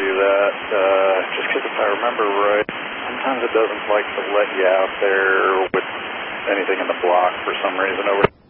do that, just because if I remember right, sometimes it doesn't like to let you out there with anything in the block for some reason. Over.